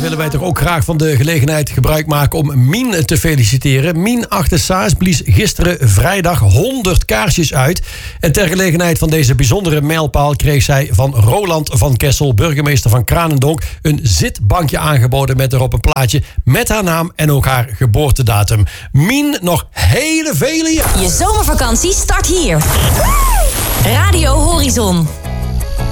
willen wij toch ook graag van de gelegenheid gebruik maken om Mien te feliciteren. Mien Achtersaas blies gisteren vrijdag 100 kaarsjes uit. En ter gelegenheid van deze bijzondere mijlpaal kreeg zij van Roland van Kessel, burgemeester van Kranendonk, een zitbankje aangeboden met erop een plaatje met haar naam en ook haar geboortedatum. Mien, nog hele vele jaren. Je zomervakantie start hier. Radio Horizon.